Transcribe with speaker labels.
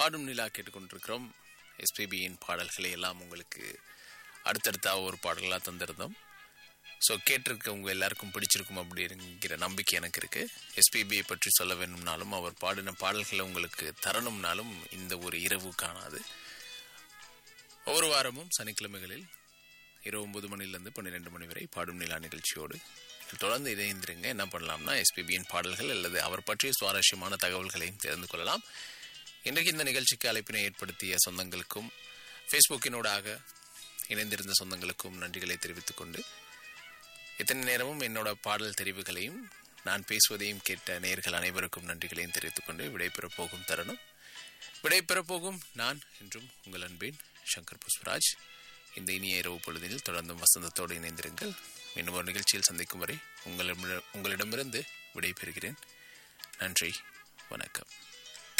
Speaker 1: பாடும் நிலா கேட்டுக்கொண்டிருக்கிறோம். எஸ்பிபியின் பாடல்களை எல்லாம் உங்களுக்கு அடுத்தடுத்த ஒரு பாடலாக தந்திருந்தோம். ஸோ கேட்டிருக்கவங்க எல்லாருக்கும் பிடிச்சிருக்கும் அப்படிங்கிற நம்பிக்கை எனக்கு இருக்குது. எஸ்பிபியை பற்றி சொல்ல வேணும்னாலும் அவர் பாடின பாடல்களை உங்களுக்கு தரணும்னாலும் இந்த ஒரு இரவு காணாது. ஒவ்வொரு வாரமும் சனிக்கிழமைகளில் இரவு 9 மணிலேருந்து 12 மணி வரை பாடும் நிலா நிகழ்ச்சியோடு தொடர்ந்து இணைந்திருங்க. என்ன பண்ணலாம்னா எஸ்பிபியின் பாடல்கள் அல்லது அவர் பற்றிய சுவாரஸ்யமான தகவல்களையும் தெரிந்து கொள்ளலாம். இன்றைக்கு இந்த நிகழ்ச்சிக்கு அழைப்பினை ஏற்படுத்திய சொந்தங்களுக்கும் ஃபேஸ்புக்கினூடாக இணைந்திருந்த சொந்தங்களுக்கும் நன்றிகளை தெரிவித்துக் கொண்டு, இத்தனை நேரமும் என்னோட பாடல் தெரிவுகளையும் நான் பேசுவதையும் கேட்ட நேயர்கள் அனைவருக்கும் நன்றிகளையும் தெரிவித்துக் கொண்டு விடைபெறப் போகும் தருணம். விடைபெறப் போகும் நான் என்றும் உங்கள் அன்பின் சங்கர் புஷ்பராஜ். இந்த இனிய இரவு பொழுதில் தொடர்ந்தும் வசந்தத்தோடு இணைந்திருங்கள். இன்னும் ஒரு நிகழ்ச்சியில் சந்திக்கும் வரை உங்களிடமிருந்து விடைபெறுகிறேன். நன்றி, வணக்கம்.